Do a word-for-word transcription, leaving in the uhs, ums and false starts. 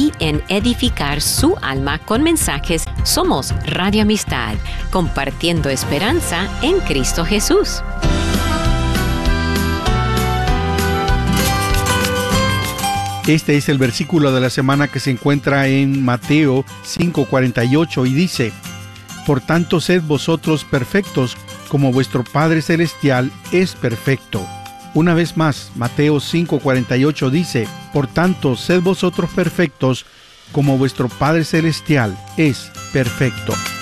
y en edificar su alma con mensajes. Somos Radio Amistad, compartiendo esperanza en Cristo Jesús. Este es el versículo de la semana que se encuentra en Mateo cinco cuarenta y ocho y dice: Por tanto, sed vosotros perfectos, como vuestro Padre Celestial es perfecto. Una vez más, Mateo cinco cuarenta y ocho dice: Por tanto, sed vosotros perfectos, como vuestro Padre Celestial es perfecto.